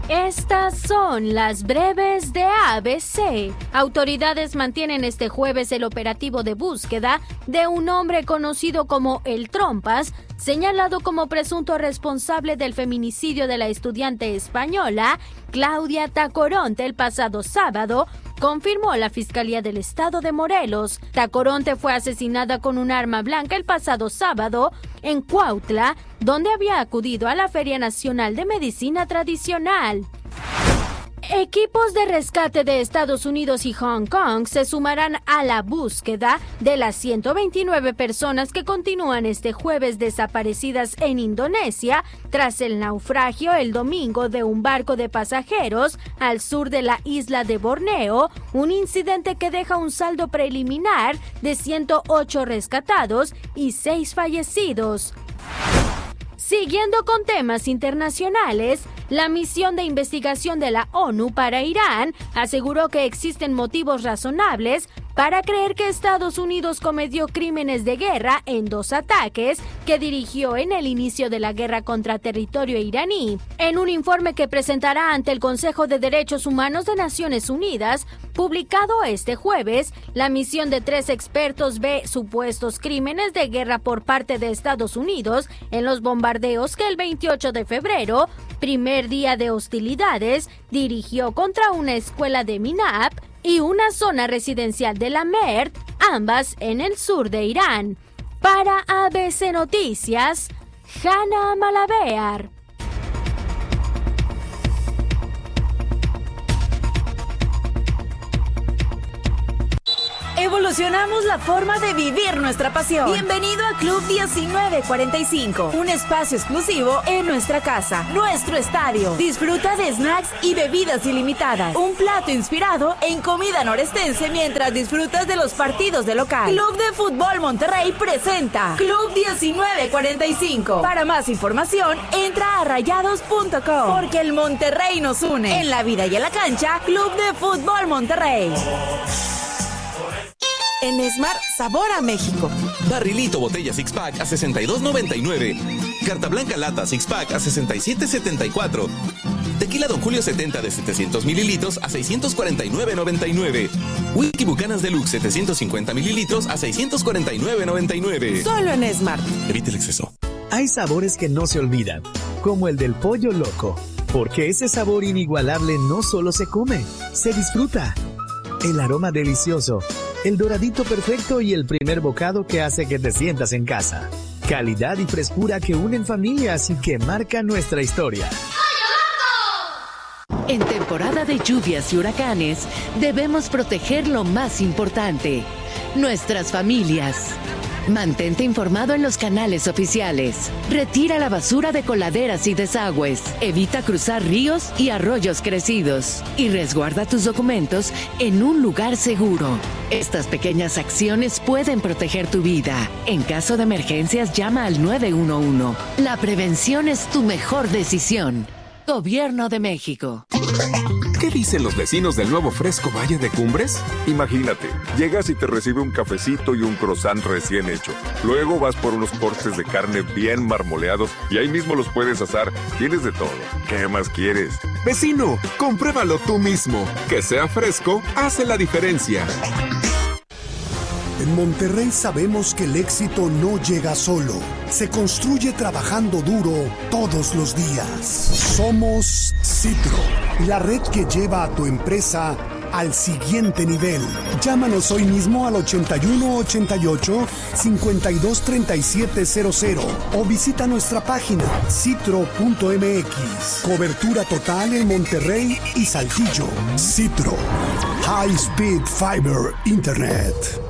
Estas son las breves de ABC. Autoridades mantienen este jueves el operativo de búsqueda de un hombre conocido como El Trompas, señalado como presunto responsable del feminicidio de la estudiante española Claudia Tacoronte el pasado sábado, confirmó la Fiscalía del Estado de Morelos. Tacoronte fue asesinada con un arma blanca el pasado sábado en Cuautla, donde había acudido a la Feria Nacional de Medicina Tradicional. Equipos de rescate de Estados Unidos y Hong Kong se sumarán a la búsqueda de las 129 personas que continúan este jueves desaparecidas en Indonesia tras el naufragio el domingo de un barco de pasajeros al sur de la isla de Borneo, un incidente que deja un saldo preliminar de 108 rescatados y 6 fallecidos. Siguiendo con temas internacionales, la misión de investigación de la ONU para Irán aseguró que existen motivos razonables para creer que Estados Unidos cometió crímenes de guerra en 2 ataques que dirigió en el inicio de la guerra contra territorio iraní. En un informe que presentará ante el Consejo de Derechos Humanos de Naciones Unidas, publicado este jueves, la misión de 3 expertos ve supuestos crímenes de guerra por parte de Estados Unidos en los bombardeos que el 28 de febrero, primer día de hostilidades, dirigió contra una escuela de Minab y una zona residencial de la Mert, ambas en el sur de Irán. Para ABC Noticias, Hanna Malabear. Evolucionamos la forma de vivir nuestra pasión. Bienvenido a Club 1945, un espacio exclusivo en nuestra casa, nuestro estadio. Disfruta de snacks y bebidas ilimitadas. Un plato inspirado en comida norestense mientras disfrutas de los partidos de local. Club de Fútbol Monterrey presenta Club 1945. Para más información, entra a rayados.com, porque el Monterrey nos une. En la vida y en la cancha, Club de Fútbol Monterrey. En Smart, sabor a México. Barrilito botella Six Pack a $62.99. Carta blanca lata Six Pack a $67.74. Tequila Don Julio 70 de 700 mililitros a $649.99. Whisky Bucanas Deluxe 750 mililitros a $649.99. Solo en Smart. Evite el exceso. Hay sabores que no se olvidan, como el del pollo loco, porque ese sabor inigualable no solo se come, se disfruta. El aroma delicioso, el doradito perfecto y el primer bocado que hace que te sientas en casa. Calidad y frescura que unen familias y que marcan nuestra historia. En temporada de lluvias y huracanes, debemos proteger lo más importante, nuestras familias. Mantente informado en los canales oficiales. Retira la basura de coladeras y desagües. Evita cruzar ríos y arroyos crecidos. Y resguarda tus documentos en un lugar seguro. Estas pequeñas acciones pueden proteger tu vida. En caso de emergencias, llama al 911. La prevención es tu mejor decisión. Gobierno de México. ¿Qué dicen los vecinos del nuevo fresco Valle de Cumbres? Imagínate, llegas y te recibe un cafecito y un croissant recién hecho. Luego vas por unos cortes de carne bien marmoleados y ahí mismo los puedes asar. Tienes de todo. ¿Qué más quieres? Vecino, compruébalo tú mismo. Que sea fresco hace la diferencia. En Monterrey sabemos que el éxito no llega solo, se construye trabajando duro todos los días. Somos Citro, la red que lleva a tu empresa al siguiente nivel. Llámanos hoy mismo al 8188-523700 o visita nuestra página citro.mx. Cobertura total en Monterrey y Saltillo. Citro, High Speed Fiber Internet.